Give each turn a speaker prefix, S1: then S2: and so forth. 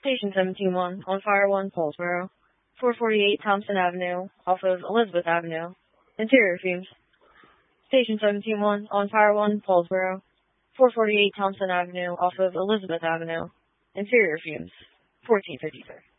S1: Station 17-1, on fire 1, Paulsboro. 448 Thompson Avenue, off of Elizabeth Avenue. Interior fumes. Station 17-1, on fire 1, Paulsboro. 448 Thompson Avenue, off of Elizabeth Avenue. Interior fumes. 1450, sir.